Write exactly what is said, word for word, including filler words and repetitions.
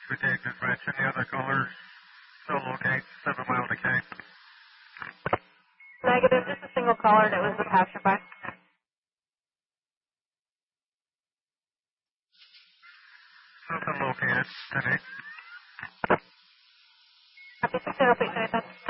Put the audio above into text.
Detected Rich. Any other callers? Still locate. Seven mile decay. Negative. Just a single caller, and it was the passerby. Nothing located. ten eight. Copy six zero, please,